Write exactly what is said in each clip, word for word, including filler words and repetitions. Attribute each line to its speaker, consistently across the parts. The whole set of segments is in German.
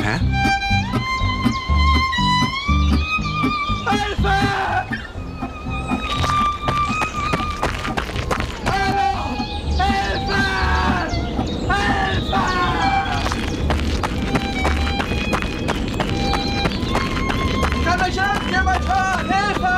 Speaker 1: Hä?
Speaker 2: Hilfe! Hallo! Hilfe! Hilfe! Kann euch irgendjemand hören? Hilfe!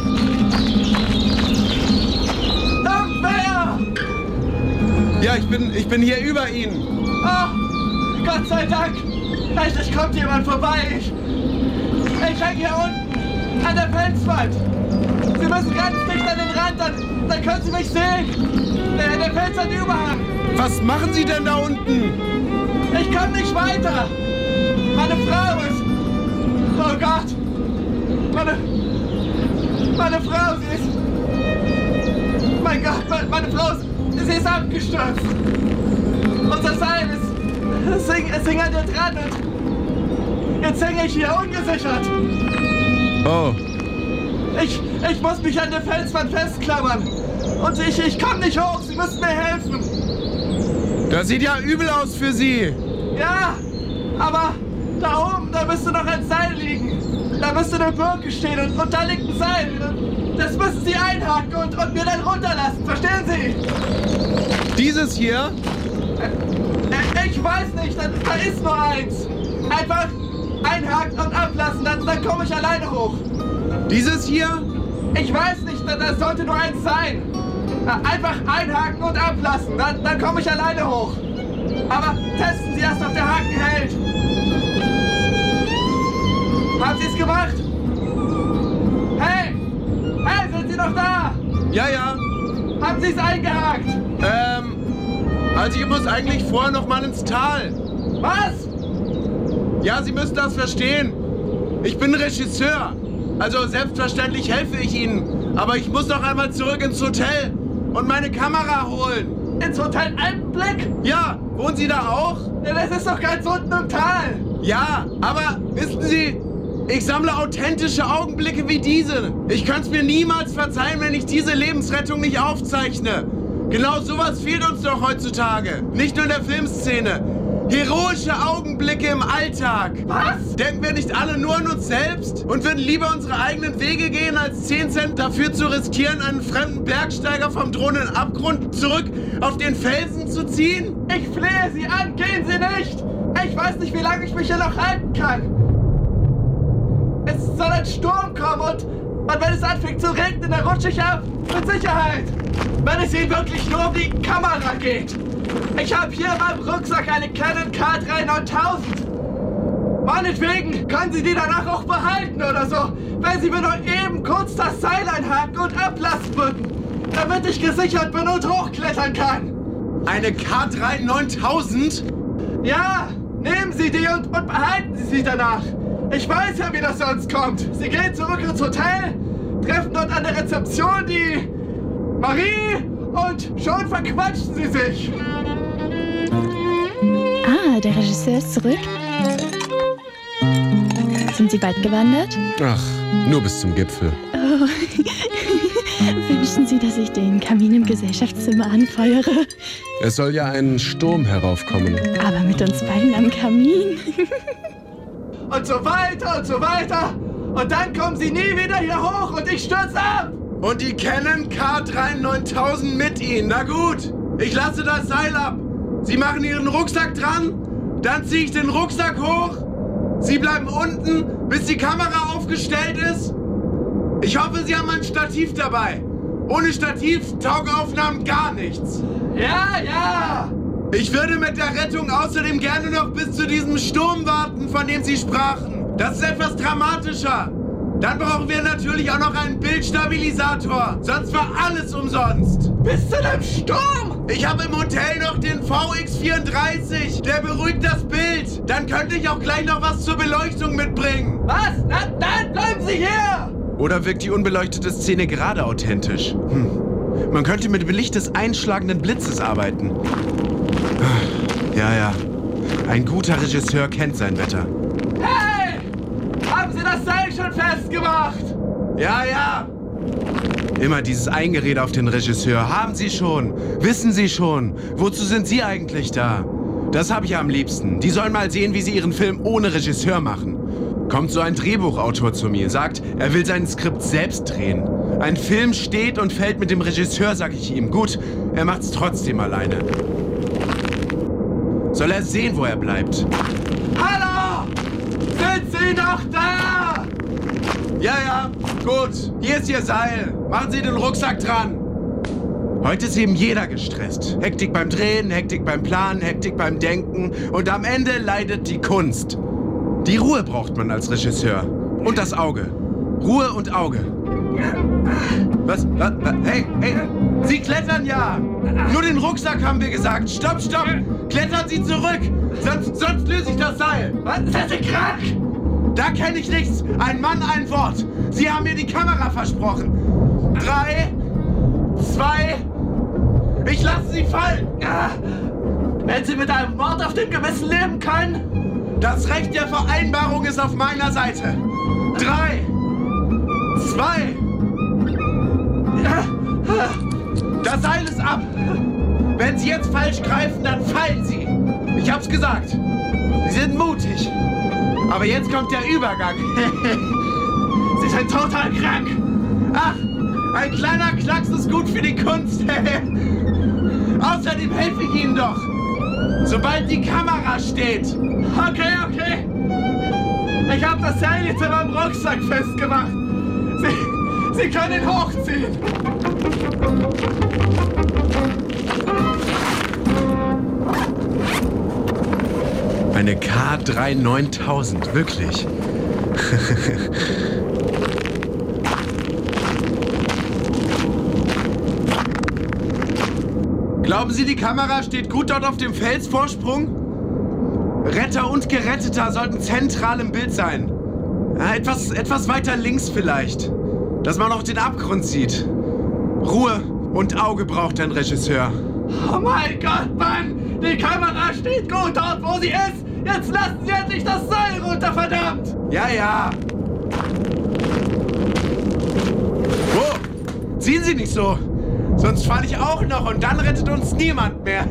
Speaker 2: Irgendwer!
Speaker 1: Ja, ich bin, ich bin hier über Ihnen.
Speaker 2: Oh, Gott sei Dank! Endlich kommt jemand vorbei! Ich, ich hänge hier unten an der Felswand! Sie müssen ganz dicht an den Rand, dann, dann können Sie mich sehen! Der, der Fels hat Überhang!
Speaker 1: Was machen Sie denn da unten?
Speaker 2: Ich komme nicht weiter! Meine Frau ist... Oh Gott! Meine... Meine Frau, sie ist... Mein Gott, meine, meine Frau ist... Sie ist abgestürzt! Unser Seil ist... Es hing, es hing an der dran und... Jetzt hänge ich hier ungesichert!
Speaker 1: Oh.
Speaker 2: Ich, ich muss mich an der Felswand festklammern! Und ich, ich komme nicht hoch! Sie müssen mir helfen!
Speaker 1: Das sieht ja übel aus für Sie.
Speaker 2: Ja, aber da oben, da müsste noch ein Seil liegen. Da müsste eine Birke stehen und, und da liegt ein Seil. Das müssen Sie einhaken und, und mir dann runterlassen. Verstehen Sie?
Speaker 1: Dieses hier?
Speaker 2: Äh, ich weiß nicht, da, da ist nur eins. Einfach einhaken und ablassen, dann, dann komme ich alleine hoch.
Speaker 1: Dieses hier?
Speaker 2: Ich weiß nicht, da, da sollte nur eins sein. Einfach einhaken und ablassen, dann, dann komme ich alleine hoch. Aber testen Sie erst, ob der Haken hält. Haben Sie es gemacht? Hey! Hey, sind Sie noch da?
Speaker 1: Ja, ja.
Speaker 2: Haben Sie es eingehakt?
Speaker 1: Ähm, also ich muss eigentlich vorher noch mal ins Tal.
Speaker 2: Was?
Speaker 1: Ja, Sie müssen das verstehen. Ich bin Regisseur. Also selbstverständlich helfe ich Ihnen. Aber ich muss noch einmal zurück ins Hotel und meine Kamera holen.
Speaker 2: Ins Hotel Alpenblick?
Speaker 1: Ja, wohnen Sie da auch?
Speaker 2: Ja, das ist doch ganz unten im Tal.
Speaker 1: Ja, aber wissen Sie, ich sammle authentische Augenblicke wie diese. Ich könnte es mir niemals verzeihen, wenn ich diese Lebensrettung nicht aufzeichne. Genau sowas fehlt uns doch heutzutage. Nicht nur in der Filmszene. Heroische Augenblicke im Alltag.
Speaker 2: Was?
Speaker 1: Denken wir nicht alle nur an uns selbst und würden lieber unsere eigenen Wege gehen, als zehn Cent dafür zu riskieren, einen fremden Bergsteiger vom drohenden Abgrund zurück auf den Felsen zu ziehen?
Speaker 2: Ich flehe Sie an, gehen Sie nicht! Ich weiß nicht, wie lange ich mich hier noch halten kann. Es soll ein Sturm kommen und, und wenn es anfängt zu regnen, dann rutsche ich ab. Mit Sicherheit. Wenn es Ihnen wirklich nur um die Kamera geht. Ich habe hier in meinem Rucksack eine Canon K drei neuntausend. Meinetwegen können Sie die danach auch behalten oder so, wenn Sie mir nur eben kurz das Seil einhaken und ablassen würden, damit ich gesichert bin und hochklettern kann.
Speaker 1: Eine K drei neuntausend?
Speaker 2: Ja, nehmen Sie die und, und behalten Sie sie danach. Ich weiß ja, wie das sonst kommt. Sie gehen zurück ins Hotel, treffen dort an der Rezeption die Marie und schon verquatschen Sie sich.
Speaker 3: Ah, der Regisseur ist zurück. Sind Sie weit gewandert?
Speaker 1: Ach, nur bis zum Gipfel.
Speaker 3: Oh. Wünschen Sie, dass ich den Kamin im Gesellschaftszimmer anfeuere?
Speaker 1: Es soll ja ein Sturm heraufkommen.
Speaker 3: Aber mit uns beiden am Kamin.
Speaker 2: Und so weiter und so weiter. Und dann kommen Sie nie wieder hier hoch und ich stürze ab.
Speaker 1: Und die Canon K drei neuntausend mit Ihnen. Na gut, ich lasse das Seil ab. Sie machen Ihren Rucksack dran, dann ziehe ich den Rucksack hoch. Sie bleiben unten, bis die Kamera aufgestellt ist. Ich hoffe, Sie haben ein Stativ dabei. Ohne Stativ taugen Aufnahmen gar nichts.
Speaker 2: Ja, ja.
Speaker 1: Ich würde mit der Rettung außerdem gerne noch bis zu diesem Sturm warten, von dem Sie sprachen. Das ist etwas dramatischer. Dann brauchen wir natürlich auch noch einen Bildstabilisator. Sonst war alles umsonst.
Speaker 2: Bis zu dem Sturm?
Speaker 1: Ich habe im Hotel noch den V X vierunddreißig. Der beruhigt das Bild. Dann könnte ich auch gleich noch was zur Beleuchtung mitbringen.
Speaker 2: Was? Na, dann bleiben Sie hier!
Speaker 1: Oder wirkt die unbeleuchtete Szene gerade authentisch? Hm. Man könnte mit dem Licht des einschlagenden Blitzes arbeiten. Ja, ja. Ein guter Regisseur kennt sein Wetter.
Speaker 2: Hey! Haben Sie das Seil schon festgemacht?
Speaker 1: Ja, ja. Immer dieses Eingerede auf den Regisseur. Haben Sie schon? Wissen Sie schon? Wozu sind Sie eigentlich da? Das habe ich ja am liebsten. Die sollen mal sehen, wie sie ihren Film ohne Regisseur machen. Kommt so ein Drehbuchautor zu mir, sagt, er will sein Skript selbst drehen. Ein Film steht und fällt mit dem Regisseur, sag ich ihm. Gut, er macht's trotzdem alleine. Soll er sehen, wo er bleibt?
Speaker 2: Hallo! Sind Sie noch da?
Speaker 1: Ja, ja, gut. Hier ist Ihr Seil. Machen Sie den Rucksack dran. Heute ist eben jeder gestresst. Hektik beim Drehen, Hektik beim Planen, Hektik beim Denken. Und am Ende leidet die Kunst. Die Ruhe braucht man als Regisseur. Und das Auge. Ruhe und Auge. Was? Was? Was? Hey, hey, Sie klettern ja. Nur den Rucksack haben wir gesagt. Stopp, stopp. Klettern Sie zurück. Sonst, sonst löse ich das Seil.
Speaker 2: Was? Sind Sie krank?
Speaker 1: Da kenne ich nichts. Ein Mann, ein Wort. Sie haben mir die Kamera versprochen. Drei, zwei, ich lasse Sie fallen.
Speaker 2: Wenn Sie mit einem Mord auf dem Gewissen leben können?
Speaker 1: Das Recht der Vereinbarung ist auf meiner Seite. Drei, zwei, das Seil ist ab. Wenn Sie jetzt falsch greifen, dann fallen Sie. Ich hab's gesagt. Sie sind mutig. Aber jetzt kommt der Übergang.
Speaker 2: Sie sind total krank.
Speaker 1: Ach, ein kleiner Klacks ist gut für die Kunst. Außerdem helfe ich Ihnen doch. Sobald die Kamera steht.
Speaker 2: Okay, okay. Ich habe das Seil jetzt in meinem Rucksack festgemacht. Sie, Sie können ihn hochziehen.
Speaker 1: Eine K drei neuntausend, wirklich. Glauben Sie, die Kamera steht gut dort auf dem Felsvorsprung? Retter und Geretteter sollten zentral im Bild sein. Ja, etwas, etwas weiter links vielleicht, dass man auch den Abgrund sieht. Ruhe und Auge braucht ein Regisseur.
Speaker 2: Oh mein Gott, Mann! Die Kamera steht gut dort, wo sie ist! Jetzt lassen Sie endlich das Seil runter, verdammt!
Speaker 1: Ja, ja. Oh, ziehen Sie nicht so. Sonst falle ich auch noch und dann rettet uns niemand mehr.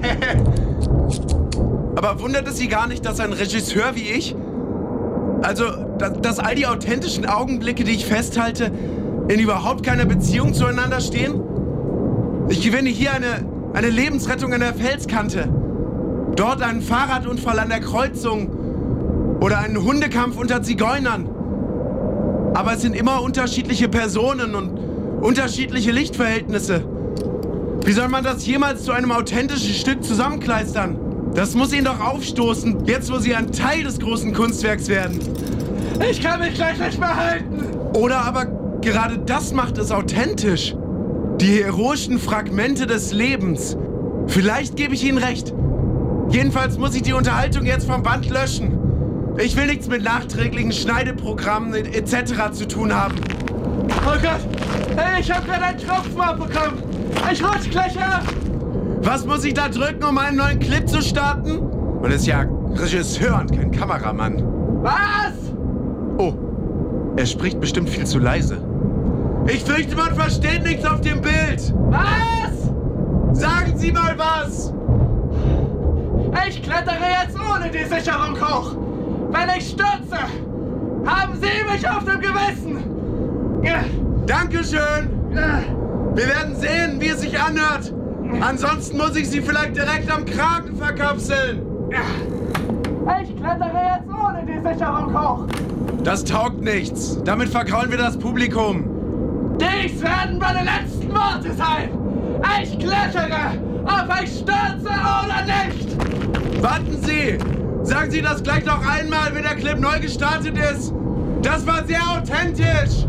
Speaker 1: Aber wundert es Sie gar nicht, dass ein Regisseur wie ich, also, dass, dass all die authentischen Augenblicke, die ich festhalte, in überhaupt keiner Beziehung zueinander stehen? Ich gewinne hier eine, eine Lebensrettung an der Felskante. Dort einen Fahrradunfall an der Kreuzung oder einen Hundekampf unter Zigeunern. Aber es sind immer unterschiedliche Personen und unterschiedliche Lichtverhältnisse. Wie soll man das jemals zu einem authentischen Stück zusammenkleistern? Das muss Ihnen doch aufstoßen, jetzt wo Sie ein Teil des großen Kunstwerks werden.
Speaker 2: Ich kann mich gleich nicht mehr halten.
Speaker 1: Oder aber gerade das macht es authentisch. Die heroischen Fragmente des Lebens. Vielleicht gebe ich Ihnen recht. Jedenfalls muss ich die Unterhaltung jetzt vom Band löschen. Ich will nichts mit nachträglichen Schneideprogrammen et cetera zu tun haben.
Speaker 2: Oh Gott! Hey, ich hab gerade einen Tropfen abbekommen! Ich rutsch gleich ab!
Speaker 1: Was muss ich da drücken, um einen neuen Clip zu starten? Man ist ja Regisseur und kein Kameramann.
Speaker 2: Was?
Speaker 1: Oh, er spricht bestimmt viel zu leise. Ich fürchte, man versteht nichts auf dem Bild.
Speaker 2: Was?
Speaker 1: Sagen Sie mal was!
Speaker 2: Ich klettere jetzt ohne die Sicherung hoch. Wenn ich stürze, haben Sie mich auf dem Gewissen.
Speaker 1: Dankeschön. Wir werden sehen, wie es sich anhört. Ansonsten muss ich Sie vielleicht direkt am Kragen verkapseln.
Speaker 2: Ich klettere jetzt ohne die Sicherung hoch.
Speaker 1: Das taugt nichts. Damit vergraulen wir das Publikum.
Speaker 2: Dies werden meine letzten Worte sein. Ich klettere, ob ich stürze oder nicht.
Speaker 1: Warten Sie! Sagen Sie das gleich noch einmal, wenn der Clip neu gestartet ist! Das war sehr authentisch!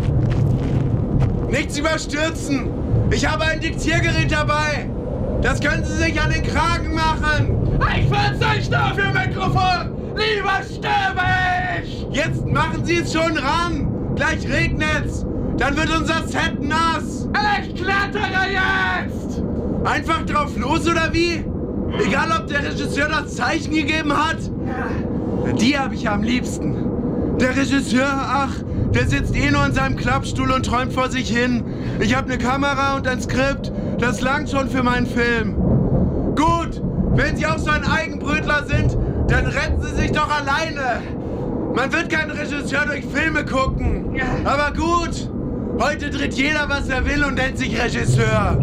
Speaker 1: Nichts überstürzen! Ich habe ein Diktiergerät dabei! Das können Sie sich an den Kragen machen!
Speaker 2: Ich verzichte auf Ihr Mikrofon! Lieber sterbe ich!
Speaker 1: Jetzt machen Sie es schon ran! Gleich regnet's! Dann wird unser Set nass!
Speaker 2: Ich klettere jetzt!
Speaker 1: Einfach drauf los, oder wie? Egal, ob der Regisseur das Zeichen gegeben hat. Die habe ich am liebsten. Der Regisseur, ach, der sitzt eh nur in seinem Klappstuhl und träumt vor sich hin. Ich habe eine Kamera und ein Skript. Das langt schon für meinen Film. Gut, Wenn Sie auch so ein Eigenbrötler sind, dann retten Sie sich doch alleine. Man wird kein Regisseur durch Filme gucken. Aber gut, heute dreht jeder, was er will und nennt sich Regisseur.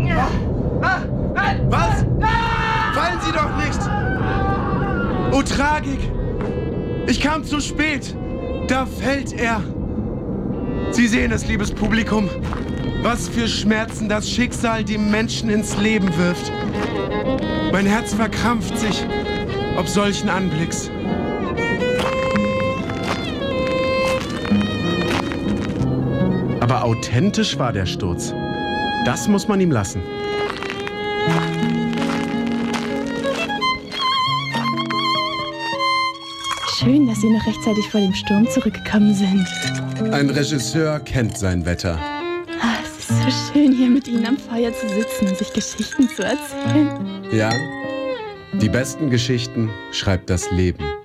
Speaker 1: Was? Fallen Sie doch nicht! Oh, Tragik! Ich kam zu spät. Da fällt er. Sie sehen es, liebes Publikum. Was für Schmerzen das Schicksal dem Menschen ins Leben wirft. Mein Herz verkrampft sich ob solchen Anblicks. Aber authentisch war der Sturz. Das muss man ihm lassen.
Speaker 3: Schön, dass Sie noch rechtzeitig vor dem Sturm zurückgekommen sind.
Speaker 1: Ein Regisseur kennt sein Wetter.
Speaker 3: Ah, es ist so schön, hier mit Ihnen am Feuer zu sitzen und sich Geschichten zu erzählen.
Speaker 1: Ja, die besten Geschichten schreibt das Leben.